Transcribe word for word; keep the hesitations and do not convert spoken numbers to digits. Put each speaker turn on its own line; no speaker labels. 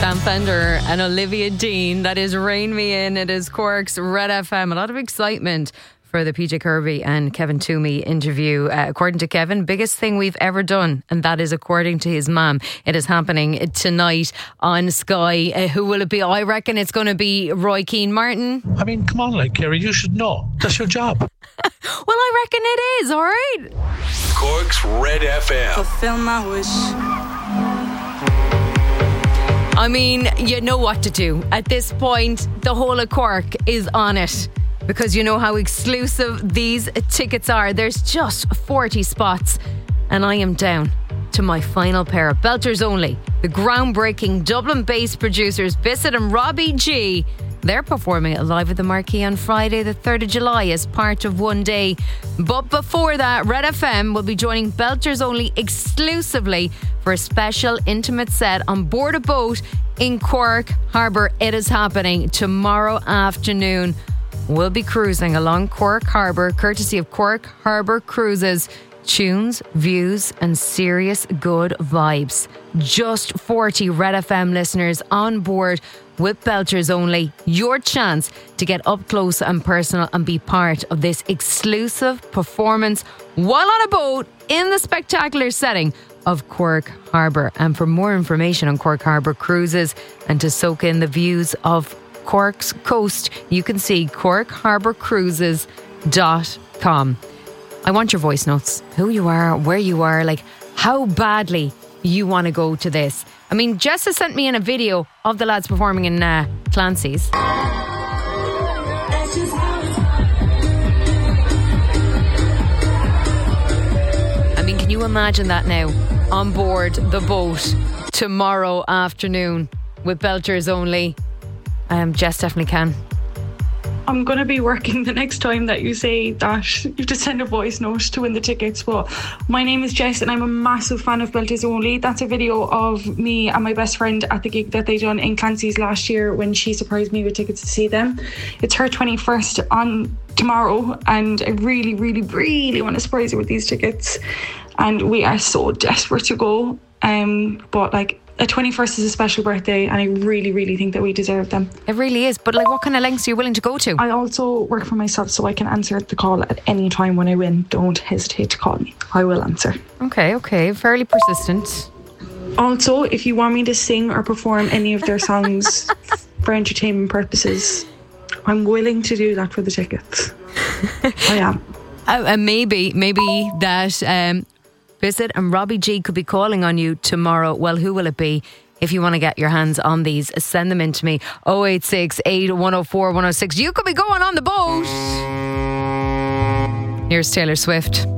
Sam Fender and Olivia Dean. That is Rain Me In. It is Cork's Red F M. A lot of excitement for the P J Kirby and Kevin Toomey interview. Uh, according to Kevin, biggest thing we've ever done, and that is according to his mum. It is happening tonight on Sky. Uh, who will it be? I reckon it's going to be Roy Keane Martin.
I mean, come on, like, Kerry, you should know. That's your job.
Well, I reckon it is, all right?
Cork's Red F M.
Fulfill my wish.
I mean, you know what to do. At this point, the whole of Cork is on it, because you know how exclusive these tickets are. There's just forty spots, and I am down to my final pair of Belters Only. The groundbreaking Dublin-based producers Bissett and Robbie G. They're performing it live at the Marquee on Friday the third of July as part of One Day. But before that, Red F M will be joining Belters Only exclusively for a special intimate set on board a boat in Cork Harbour. It is happening tomorrow afternoon. We'll be cruising along Cork Harbour, courtesy of Cork Harbour Cruises. Tunes, views and serious good vibes. Just forty Red F M listeners on board with Belters Only. Your chance to get up close and personal and be part of this exclusive performance while on a boat in the spectacular setting of Cork Harbour. And for more information on Cork Harbour Cruises and to soak in the views of Cork's coast, you can see cork harbour cruises dot com. I want your voice notes. Who you are, where you are, like how badly you want to go to this. I mean, Jess has sent me in a video of the lads performing in uh, Clancy's. I mean, can you imagine that now? On board the boat tomorrow afternoon with Belters Only. Um, Jess definitely can.
I'm going to be working the next time that you say that. You have to send a voice note to win the tickets. But my name is Jess and I'm a massive fan of Belters Only. That's a video of me and my best friend at the gig that they done in Clancy's last year when she surprised me with tickets to see them. It's her twenty-first on tomorrow and I really, really, really want to surprise her with these tickets. And we are so desperate to go. Um, but like, a twenty-first is a special birthday and I really, really think that we deserve them.
It really is. But like, what kind of lengths are you willing to go to?
I also work for myself so I can answer the call at any time when I win. Don't hesitate to call me. I will answer.
Okay, okay. Fairly persistent.
Also, if you want me to sing or perform any of their songs for entertainment purposes, I'm willing to do that for the tickets. I am.
Uh, and maybe, maybe that... Um, Bissett and Robbie G could be calling on you tomorrow. Well, who will it be? If you want to get your hands on these, send them in to me. oh eight six, eight one oh four, one oh six. You could be going on the boat. Here's Taylor Swift.